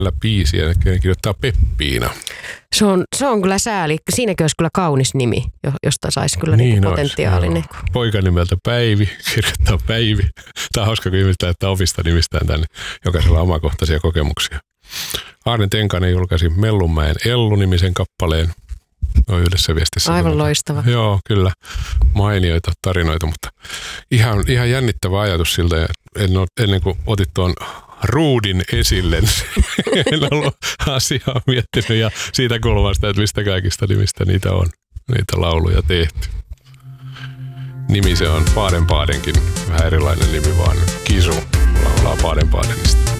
biisiä, ja kirjoittaa Peppiina. Se on kyllä sääli. Siinäkin olisi kyllä kaunis nimi, josta saisi kyllä niin potentiaalinen. Poika nimeltä Päivi, kirjoittaa Päivi. Tämä on hauska, kun ihmistä että omista nimistään tänne. Jokaisella on omakohtaisia kokemuksia. Aarne Tenkanen julkaisi Mellunmäen Ellu-nimisen kappaleen. No yhdessä viestissä. Aivan loistava. Joo, kyllä. Mainioita tarinoita, mutta ihan jännittävä ajatus siltä. Ennen kuin otit tuon ruudin esille, en ollut asiaa miettinyt ja siitä kulmasta, että mistä kaikista nimistä niitä on, niitä lauluja tehty. Nimi se on Baden-Badenkin, vähän erilainen nimi vaan Kisu laulaa Baden-Badenista.